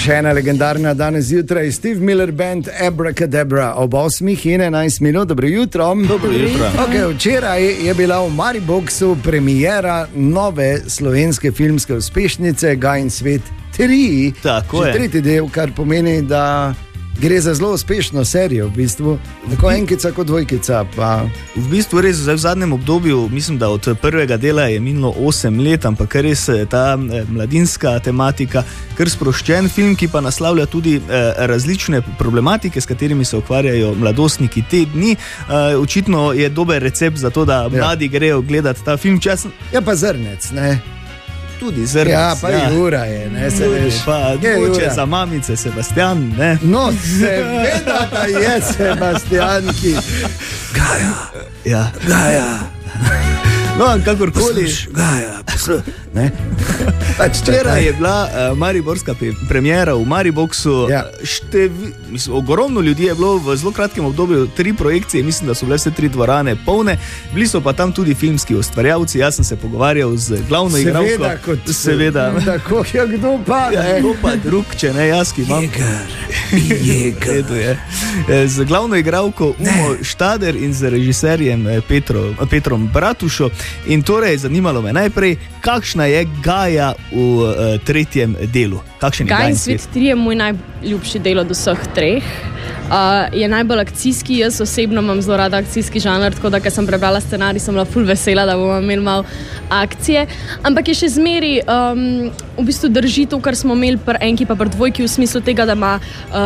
Še ena legendarna danes zjutraj, Steve Miller Band, Abracadabra, ob 8:11 minut. Dobro jutro. Dobro jutro. Okay, včeraj je bila v Mariboxu premiera nove slovenske filmske uspešnice Gaj in svet 3. Tako je. Tretji del, kar pomeni, da gre za zelo uspešno serijo, v bistvu. Tako enkica kot dvojkica. Pa... V bistvu res v zadnjem obdobju, mislim, da od prvega dela je minilo 8 let, ampak res ta mladinska tematika, kar sproščen film, ki pa naslavlja tudi različne problematike, s katerimi se ukvarjajo mladostniki te dni. Očitno je dober recept za to, da mladi grejo gledati ta film. Ja, pa zrnec, ne? Tudi zrnec. Ja, pa Jura je, ne, se veš. Pa dvoče za mamice, Sebastian, ne? No, seveda, da je Sebastianki. Gaja. Ja. Gaja. No, kakorkoli. Gaja, ne? Včeraj je bila mariborska premiera v Mariboxu. Ja. Ogromno ljudi je bilo v zelo kratkem obdobju, 3 projekcije, mislim, da so bile vse 3 dvorane polne. Bili so pa tam tudi filmski ustvarjalci. Jaz sem se pogovarjal z glavno igralko. Seveda. Tako je kdo pa, ne? Ja, kdo pa drug, če ne jaz, ki imam. Jeger. Z glavno igralko Umo Štader in z režiserjem Petrom Bratušo. In torej, zanimalo me najprej, kakšna je Gaja v tretjem delu? Gaj in svet 3 je moj najljubši del od vseh 3. Je najbolj akcijski, jaz osebno imam zelo rada akcijski žanr, tako da, ker sem prebrala scenarij, sem bila ful vesela, da bomo imeli malo akcije. Ampak je še zmeri, v bistvu drži to, kar smo imeli pri enki pa pri dvojki, v smislu tega, da ima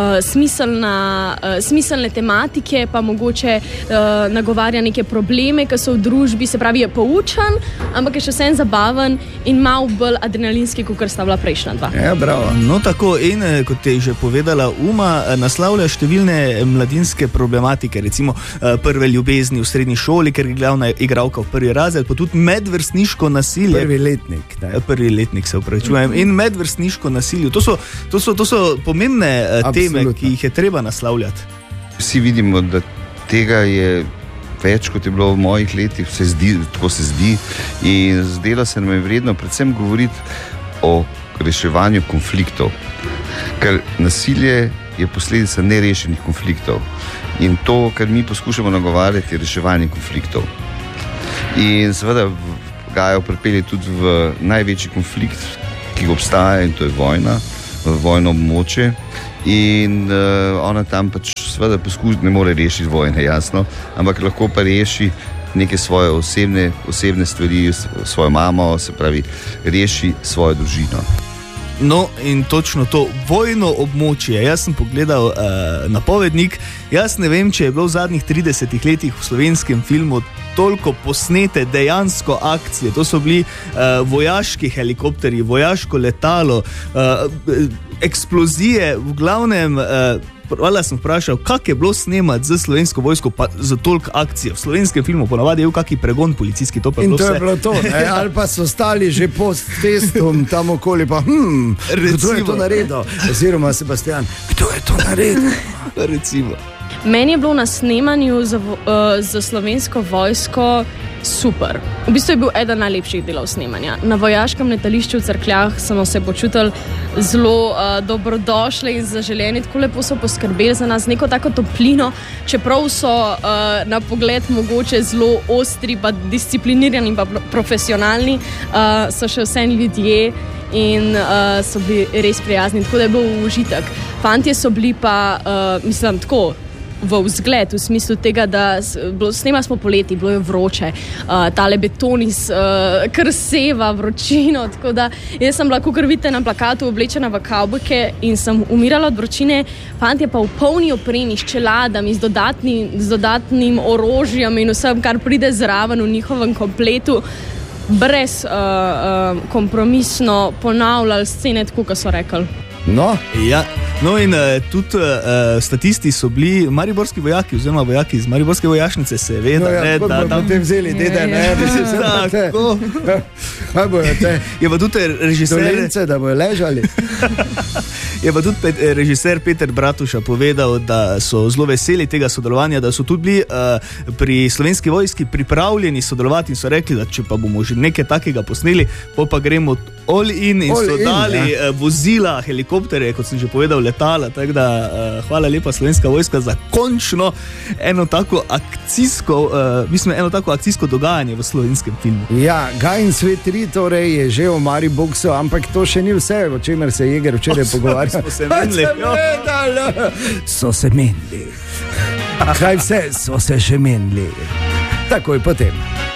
smiselne tematike, pa mogoče nagovarja neke probleme, ki so v družbi, se pravi, je poučen, ampak je še vsem zabaven in malo bolj adrenalinski, kot sta bila prejšnja 2. Ja, bravo. No, tako, in kot je že povedala Uma, naslavlja številne mladinske problematike, recimo prve ljubezni v srednji šoli, ker je glavna igralka v prvi razred, pa tudi medvrstniško nasilje. Prvi letnik, se upravičujem. In medvrstniško nasilje. To so pomembne teme, ki jih je treba naslavljati. Vsi vidimo, da tega je več, kot je bilo v mojih letih, tako se zdi. In zdelo se nam je vredno predvsem govoriti o reševanju konfliktov. Ker nasilje je posledica nerešenih konfliktov. In to, kar mi poskušamo nagovarjati, je reševanje konfliktov. In seveda Gajo pripelje tudi v največji konflikt, ki ga obstaja, in to je vojna, vojno območje. In ona tam pač seveda ne more rešiti vojne, jasno, ampak lahko pa reši neke svoje osebne stvari, svojo mamo, se pravi, reši svojo družino. No, in točno to, vojno območje. Jaz sem pogledal napovednik. Jaz ne vem, če je bilo v zadnjih 30 letih v slovenskem filmu toliko posnete dejansko akcije. To so bili vojaški helikopterji, vojaško letalo, eksplozije, v glavnem... Hvala, sem vprašal, kak je bilo snemati za slovensko vojsko pa za toliko akcije. V slovenskem filmu ponavadi je bil kakšen pregon policijski, to pa in bilo to vse. Je bilo to, ne? Ali pa so stali že post festum tam okoli, pa kdo je to naredil? Oziroma Sebastian, kdo je to naredil? Recimo. Meni je bilo na snemanju za slovensko vojsko super. V bistvu je bil eden najlepših delov snemanja. Na vojaškem letališču v Cerkljah smo se počutili zelo dobrodošli in zaželeni, tako lepo so poskrbeli za nas, neko tako toplino, čeprav so na pogled mogoče zelo ostri, pa disciplinirani, pa profesionalni, so še vsem ljudje in so bili res prijazni, tako da je bil užitek. Fantje so bili pa, mislim, tako v vzgled, v smislu tega, da snemali smo poleti, bilo je vroče, tale beton iz krseva, vročino, tako da jaz sem bila, kakor vidite na plakatu, oblečena v kavbojke in sem umirala od vročine, fantje pa v polni opremi, s čeladami, z dodatnim orožjem in vsem, kar pride zraven v njihovem kompletu, brez kompromisno ponavljali scene, tako kot so rekli. No? Ja. No in tudi statisti so bili mariborski vojaki, oziroma vojaki iz mariborske vojašnice, seveda. No ja, kot bodo te vzeli, dede, ne, bi se vse tako. Kaj bojo te? Je pa tudi režiser... Dolence, da bojo ležali. Je pa tudi režiser Peter Bratuša povedal, da so zelo veseli tega sodelovanja, da so tudi bili pri slovenski vojski pripravljeni sodelovati in so rekli, da če pa bomo že nekaj takega posneli, pa gremo all in so dali vozila, helikopterje, kot sem že povedal, letala. Tako da hvala lepa Slovenska vojska za končno eno tako akcijsko dogajanje v slovenskem filmu. Ja, Gain Svet 3 torej je že v Mariboku, ampak to še ni vse, o čemer se je Jeger včeraj pogovarjal. So se menili. Kaj vse so se še menili. Takoj potem.